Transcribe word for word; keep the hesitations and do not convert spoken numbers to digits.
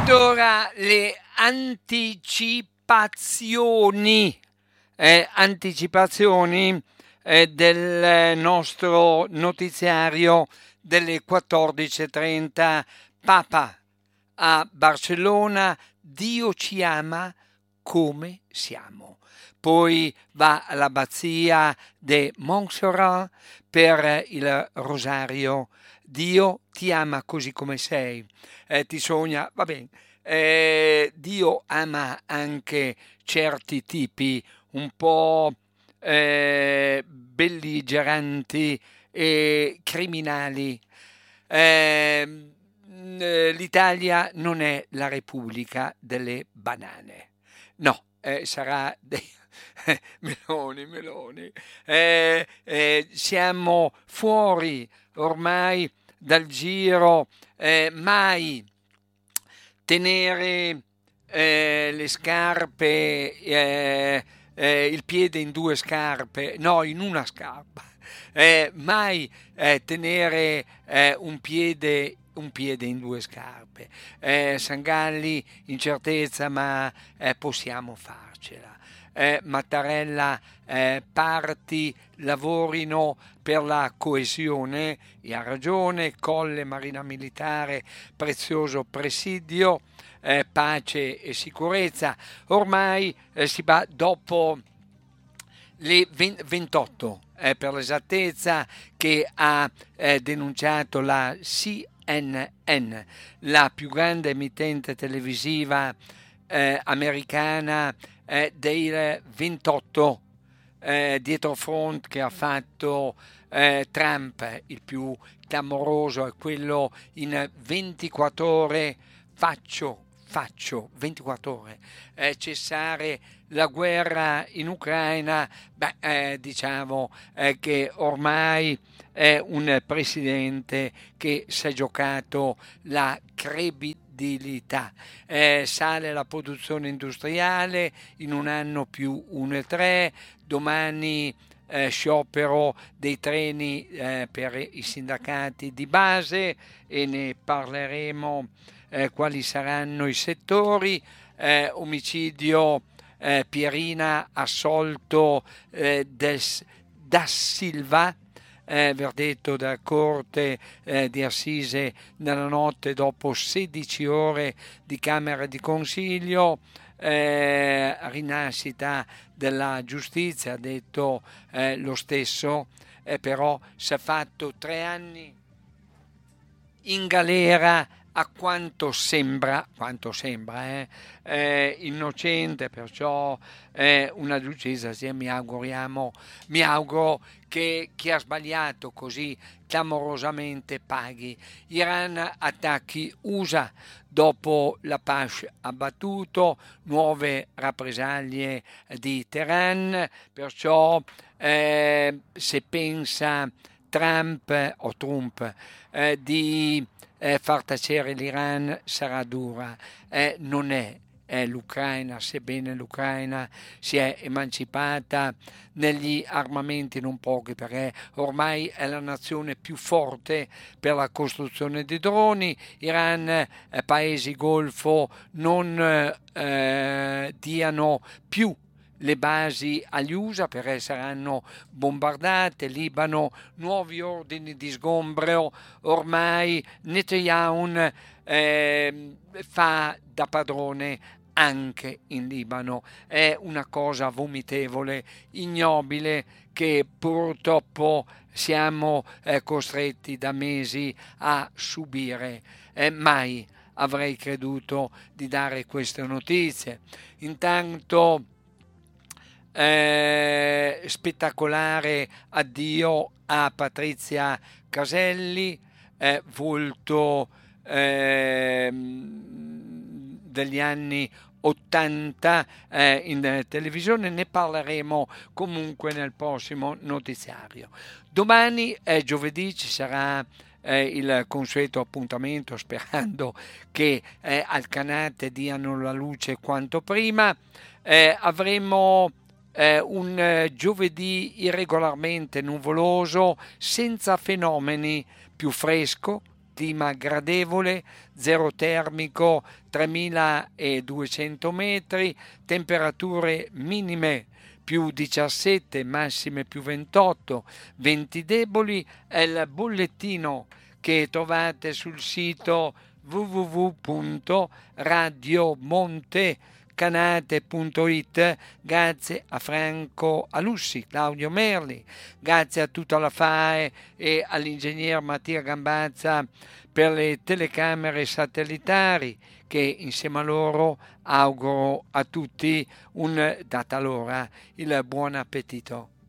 Ed ora le anticipazioni, eh, anticipazioni eh, del nostro notiziario delle quattordici e trenta. Papa a Barcellona, Dio ci ama come siamo. Poi va all'abbazia de Montserrat per il rosario. Dio ti ama così come sei, eh, ti sogna, va bene. Eh, Dio ama anche certi tipi un po' eh, belligeranti e criminali. Eh, L'Italia non è la Repubblica delle banane, no, eh, sarà dei meloni, meloni. Eh, eh, siamo fuori ormai dal giro, eh, mai tenere eh, le scarpe, eh, eh, il piede in due scarpe, no, in una scarpa, eh, mai eh, tenere eh, un piede un piede in due scarpe. Eh, Sangalli, incertezza, ma eh, possiamo farcela. Eh, Mattarella, eh, parti lavorino per la coesione, e ha ragione, Colle, Marina Militare, prezioso presidio, eh, pace e sicurezza. Ormai eh, si va dopo le ventotto, eh, per l'esattezza, che ha eh, denunciato la C N N, la più grande emittente televisiva eh, americana eh, dei ventotto, eh, dietro front che ha fatto eh, Trump. Il più clamoroso è quello in ventiquattro ore, faccio faccio ventiquattro ore eh, cessare la guerra in Ucraina. Beh, eh, diciamo eh, che ormai è un presidente che si è giocato la credibilità. Eh, sale la produzione industriale in un anno più uno virgola tre, domani eh, sciopero dei treni eh, per i sindacati di base, e ne parleremo. Eh, quali saranno i settori. Eh, omicidio eh, Pierina, assolto eh, des, da Silva, eh, verdetto della Corte eh, di Assise nella notte dopo sedici ore di Camera di Consiglio. Eh, rinascita della giustizia, ha detto eh, lo stesso, eh, però si è fatto tre anni in galera, a quanto sembra, quanto sembra eh, eh, innocente, perciò eh, una giustizia, mi auguriamo, mi auguro che chi ha sbagliato così clamorosamente paghi. Iran, attacchi U S A dopo la Pash abbattuto, nuove rappresaglie di Teheran, perciò eh, se pensa Trump o Trump eh, di eh, far tacere l'Iran sarà dura. Eh, non è eh, l'Ucraina, sebbene l'Ucraina si è emancipata negli armamenti non pochi, perché ormai è la nazione più forte per la costruzione di droni. Iran, eh, paesi Golfo non eh, diano più le basi agli U S A perché saranno bombardate. Libano, nuovi ordini di sgombero. Ormai Netanyahu eh, fa da padrone anche in Libano. È una cosa vomitevole, ignobile, che purtroppo siamo eh, costretti da mesi a subire. Eh, mai avrei creduto di dare queste notizie. Intanto Eh, spettacolare addio a Patrizia Caselli, eh, volto eh, degli anni ottanta eh, in televisione. Ne parleremo comunque nel prossimo notiziario. Domani è giovedì, ci sarà eh, il consueto appuntamento, sperando che eh, al Canate diano la luce quanto prima. Eh, avremo Eh, un eh, giovedì irregolarmente nuvoloso, senza fenomeni, più fresco clima gradevole, zero termico tremiladuecento metri, temperature minime più diciassette, massime più ventotto, venti deboli. È il bollettino che trovate sul sito w w w punto radiomontecanate punto it. Grazie a Franco Alussi, Claudio Merli, grazie a tutta la F A E e all'ingegner Mattia Gambazza per le telecamere satellitari, che insieme a loro auguro a tutti un data l'ora il buon appetito.